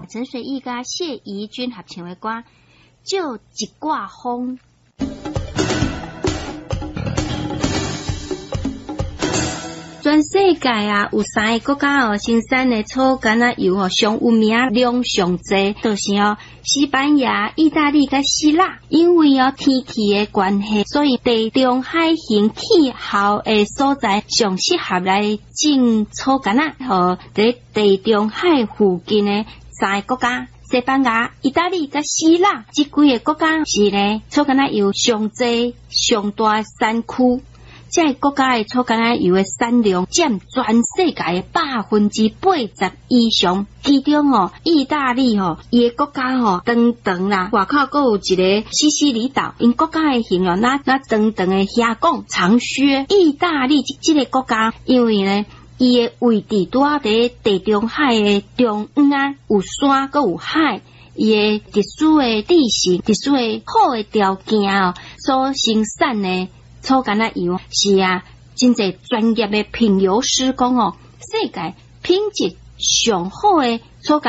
陈水义甲谢怡君合唱的歌《借一挂风》。全世界啊，有3个国家哦，生产的草橄榄油哦，上有名量上济，就是哦，西班牙、意大利甲希腊。因为哦天气的关系，所以地中海型气候的所在上适合来种草橄榄。和在地中海附近的3个国家。西班牙、意大利甲希腊这几个国家是呢草橄榄油上济、上大产区。这国家的草橄榄油的产量占全世界的80%以上，其中哦，意大利哦，伊个国家哦，长啦，外口还有一个西西里岛，因国家的形容那长的峡谷长靴。意大利这个国家，因为呢，伊的位置拄好伫地中海的中央啊，有山还有海。伊的特殊的地形、特殊的好的条件哦，所生产的草橄榄油是啊，真侪专业的品油师讲哦，世界品质上好的草橄榄